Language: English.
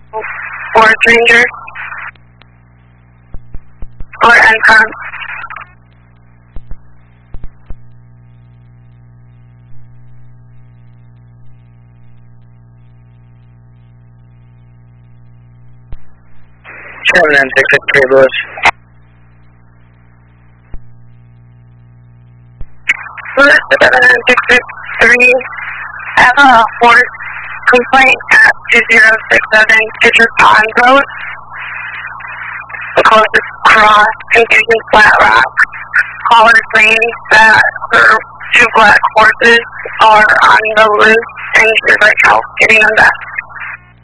Forest Ranger or NCOM. Seven and 663 Lewis. Lewis 7663. I have a force complaint at 2067 Pitcher Pond Road. The closest cross confusion Flat Rock. Caller saying that her two black horses are on the loose and she's like help getting them back.